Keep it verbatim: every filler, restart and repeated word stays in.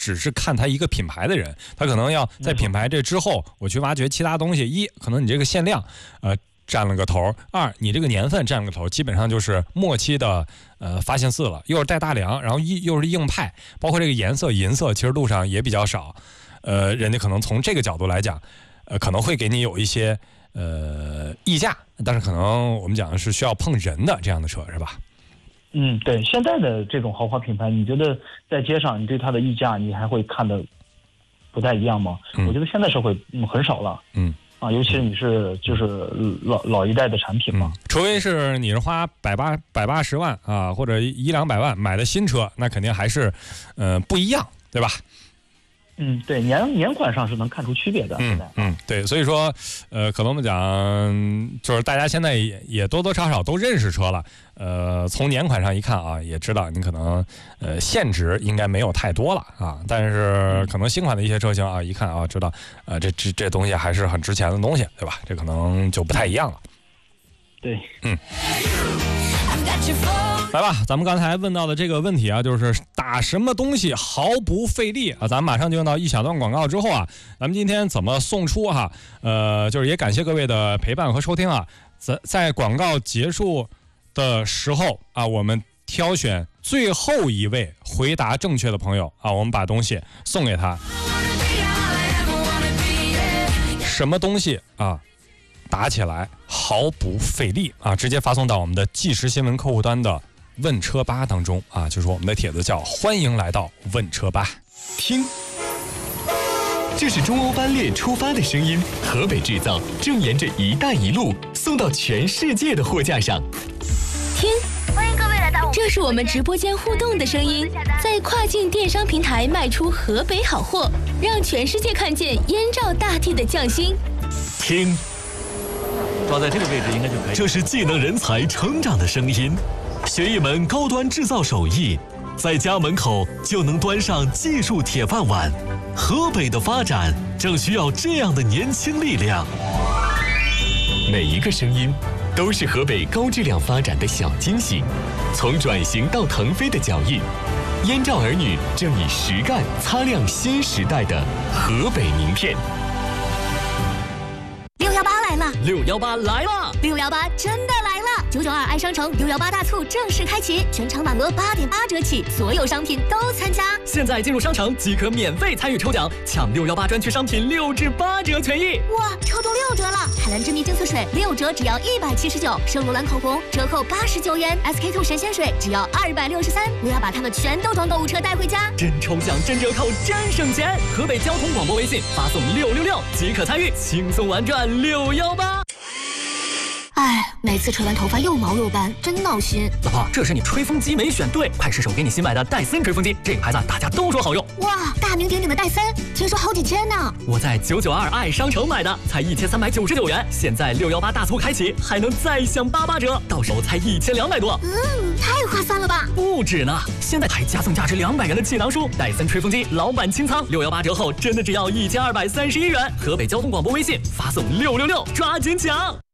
只是看它一个品牌的人，他可能要在品牌这之后，我去挖掘其他东西。一，可能你这个限量，呃。占了个头；二，你这个年份占了个头，基本上就是末期的呃发现四了，又是带大梁，然后又是硬派，包括这个颜色银色，其实路上也比较少。呃，人家可能从这个角度来讲，呃，可能会给你有一些呃溢价，但是可能我们讲的是需要碰人的这样的车，是吧？ 嗯，对，现在的这种豪华品牌，你觉得在街上你对它的溢价，你还会看的不太一样吗？嗯、我觉得现在社会嗯很少了。嗯。啊，尤其是你是就是老老一代的产品嘛、嗯， 除非是你是花百八百八十万啊，或者一两百万买的新车，那肯定还是，呃，不一样，对吧？ 嗯，对，年年款上是能看出区别的。 嗯嗯，对，所以说，呃，可能我们讲，就是大家现在也也多多少少都认识车了，呃，从年款上一看啊，也知道你可能呃现值应该没有太多了啊，但是可能新款的一些车型啊，一看啊，知道，呃，这这这东西还是很值钱的东西，对吧？这可能就不太一样了。 对， 嗯。来吧，咱们刚才问到的这个问题啊，就是打什么东西毫不费力啊？咱们马上就用到一小段广告之后啊，咱们今天怎么送出哈？呃，就是也感谢各位的陪伴和收听啊。在在广告结束的时候啊，我们挑选最后一位回答正确的朋友啊，我们把东西送给他。什么东西啊？打起来毫不费力啊！直接发送到我们的即时新闻客户端的问车吧当中啊，就是我们的帖子叫欢迎来到问车吧。 听，这是中欧班列出发的声音，河北制造正沿着一带一路送到全世界的货架上。 听，欢迎各位来到，这是我们直播间互动的声音，在跨境电商平台卖出河北好货，让全世界看见燕赵大地的匠心。 听。 抓在这个位置应该就可以。 这是技能人才成长的声音，学一门高端制造手艺，在家门口就能端上技术铁饭碗。河北的发展正需要这样的年轻力量。每一个声音都是河北高质量发展的小惊喜，从转型到腾飞的脚印，燕赵儿女正以实干擦亮新时代的河北名片。 六幺八来了， 六幺八来了， 六幺八真的来了！九九二爱商城六幺八大促正式开启，全场满额八点八折起，所有商品都参加。 现在进入商城即可免费参与抽奖，抢六幺八专区商品六至八折权益。 哇，抽中六折了！海蓝之谜净色水六折只要一百七十九，圣罗兰口红折扣八十九元 ，S K two 神仙水只要二百六十三。我要把它们全都装购物车带回家。 真抽奖，真折扣，真省钱！河北交通广播微信发送六六六即可参与，轻松玩转六幺八。 哎，每次吹完头发又毛又斑，真闹心。 老婆，这是你吹风机没选对，快试试我给你新买的戴森吹风机，这个牌子大家都说好用。 哇，大名鼎鼎的戴森，听说好几千呢。 我在九九二爱商城买的，才一千三百九十九元，现在六幺八大促开启，还能再享八八折，到手才一千两百多。 嗯，太划算了吧？ 不止呢，现在还加赠价值两百元的气囊书，戴森吹风机老板清仓，六幺八折后真的只要一千二百三十一元。河北交通广播微信发送六六六，抓紧抢。